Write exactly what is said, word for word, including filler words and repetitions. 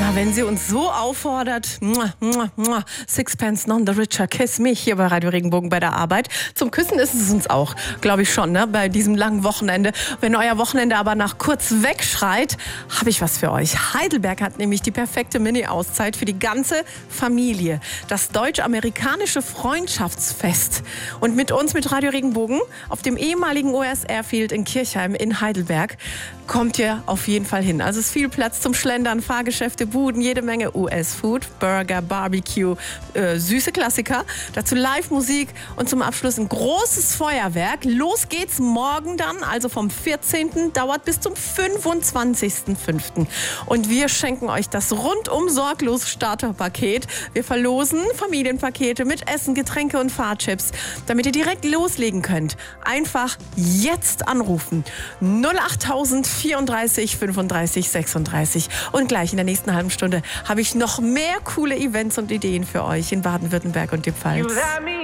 Ja, wenn sie uns so auffordert, muah, muah, muah, Sixpence None the Richer, kiss mich hier bei Radio Regenbogen bei der Arbeit. Zum Küssen ist es uns auch, glaube ich schon, ne? Bei diesem langen Wochenende. Wenn euer Wochenende aber nach kurz wegschreit, habe ich was für euch. Heidelberg hat nämlich die perfekte Mini-Auszeit für die ganze Familie. Das deutsch-amerikanische Freundschaftsfest. Und mit uns, mit Radio Regenbogen, auf dem ehemaligen U S Airfield in Kirchheim in Heidelberg, kommt ihr auf jeden Fall hin. Also es ist viel Platz zum Schlendern, Fahrgeschäfte, Buden, jede Menge U S-Food, Burger, Barbecue, äh, süße Klassiker. Dazu Live-Musik und zum Abschluss ein großes Feuerwerk. Los geht's morgen dann, also vom vierzehnten dauert bis zum fünfundzwanzigsten fünften Und wir schenken euch das rundum sorglos Starterpaket. Wir verlosen Familienpakete mit Essen, Getränke und Fahrchips, damit ihr direkt loslegen könnt. Einfach jetzt anrufen. null achttausend vierunddreißig fünfunddreißig sechsunddreißig. Und gleich in der nächsten halben Stunde habe ich noch mehr coole Events und Ideen für euch in Baden-Württemberg und die Pfalz.